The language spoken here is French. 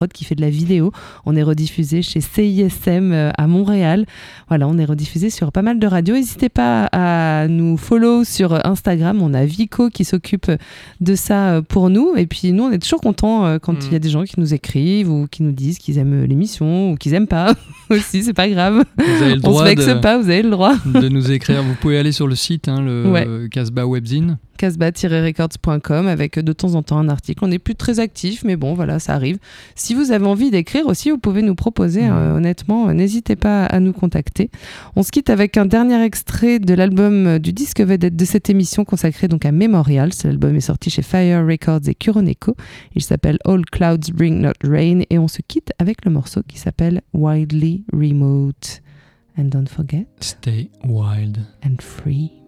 qui fait de la vidéo. On est rediffusé chez CISM à Montréal. Voilà, on est rediffusé sur pas mal de radios. N'hésitez pas à nous follow sur Instagram. On a Vico qui s'occupe de ça pour nous. Et puis nous, on est toujours contents quand il y a des gens qui nous écrivent ou qui nous disent qu'ils aiment l'émission ou qu'ils aiment pas. Aussi, c'est pas grave. Vous avez le On droit se vexe pas, vous avez le droit. de nous écrire. Vous pouvez aller sur le site, le Casbah Webzine. casbah-records.com avec de temps en temps un article. On n'est plus très actifs, mais bon, voilà, ça arrive. Si vous avez envie d'écrire aussi, vous pouvez nous proposer, honnêtement, n'hésitez pas à nous contacter. On se quitte avec un dernier extrait de l'album du disque vedette de cette émission consacrée donc à Memorial. L'album est sorti chez Fire Records et Kuroneko. Il s'appelle All Clouds Bring Not Rain et on se quitte avec le morceau qui s'appelle Wildly Remote. And don't forget, stay wild and free.